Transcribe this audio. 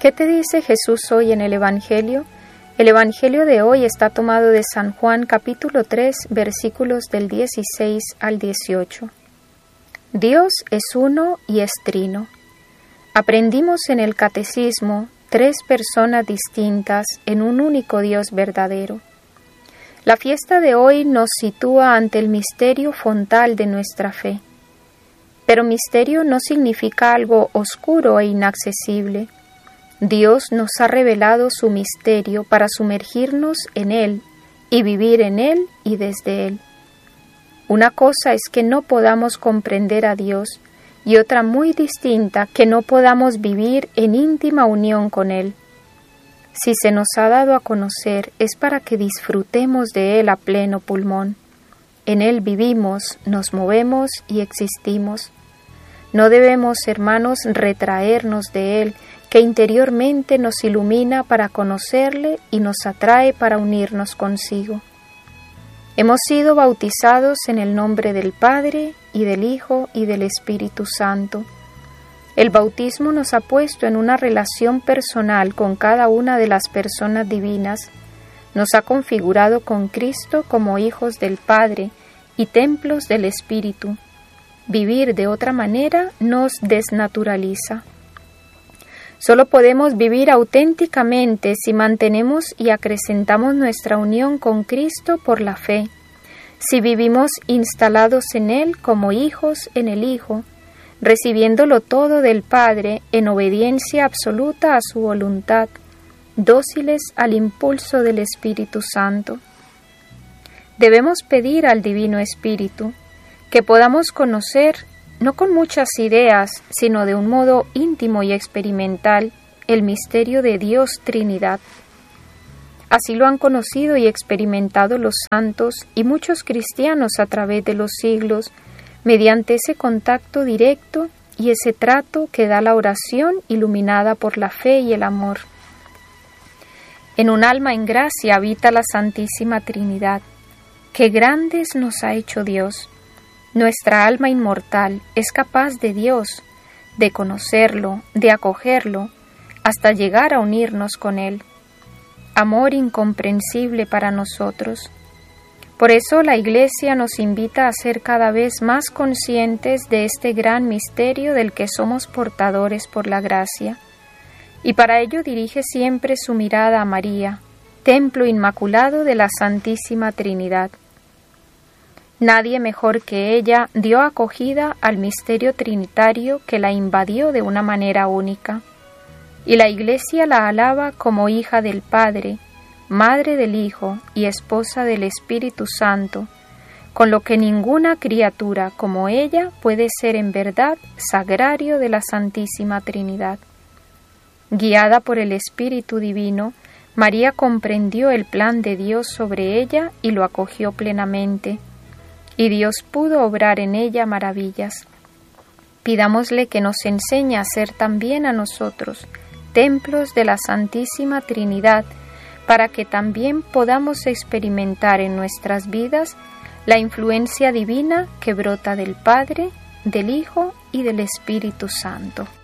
¿Qué te dice Jesús hoy en el Evangelio? El Evangelio de hoy está tomado de San Juan capítulo 3, versículos del 16 al 18. Dios es uno y es trino. Aprendimos en el Catecismo 3 personas distintas en un único Dios verdadero. La fiesta de hoy nos sitúa ante el misterio fontal de nuestra fe. Pero misterio no significa algo oscuro e inaccesible. Dios nos ha revelado su misterio para sumergirnos en Él y vivir en Él y desde Él. Una cosa es que no podamos comprender a Dios y otra muy distinta que no podamos vivir en íntima unión con Él. Si se nos ha dado a conocer es para que disfrutemos de Él a pleno pulmón. En Él vivimos, nos movemos y existimos. No debemos, hermanos, retraernos de Él, que interiormente nos ilumina para conocerle y nos atrae para unirnos consigo. Hemos sido bautizados en el nombre del Padre, y del Hijo, y del Espíritu Santo. El bautismo nos ha puesto en una relación personal con cada una de las personas divinas, nos ha configurado con Cristo como hijos del Padre y templos del Espíritu. Vivir de otra manera nos desnaturaliza. Solo podemos vivir auténticamente si mantenemos y acrecentamos nuestra unión con Cristo por la fe, si vivimos instalados en Él como hijos en el Hijo, recibiéndolo todo del Padre en obediencia absoluta a su voluntad, dóciles al impulso del Espíritu Santo. Debemos pedir al Divino Espíritu que podamos conocer, no con muchas ideas, sino de un modo íntimo y experimental, el misterio de Dios Trinidad. Así lo han conocido y experimentado los santos y muchos cristianos a través de los siglos, mediante ese contacto directo y ese trato que da la oración iluminada por la fe y el amor. En un alma en gracia habita la Santísima Trinidad. ¡Qué grandes nos ha hecho Dios! Nuestra alma inmortal es capaz de Dios, de conocerlo, de acogerlo, hasta llegar a unirnos con Él. Amor incomprensible para nosotros. Por eso la Iglesia nos invita a ser cada vez más conscientes de este gran misterio del que somos portadores por la gracia. Y para ello dirige siempre su mirada a María, templo inmaculado de la Santísima Trinidad. Nadie mejor que ella dio acogida al misterio trinitario que la invadió de una manera única, y la Iglesia la alaba como hija del Padre, madre del Hijo y esposa del Espíritu Santo, con lo que ninguna criatura como ella puede ser en verdad sagrario de la Santísima Trinidad. Guiada por el Espíritu Divino, María comprendió el plan de Dios sobre ella y lo acogió plenamente, y Dios pudo obrar en ella maravillas. Pidámosle que nos enseñe a ser también a nosotros templos de la Santísima Trinidad, para que también podamos experimentar en nuestras vidas la influencia divina que brota del Padre, del Hijo y del Espíritu Santo.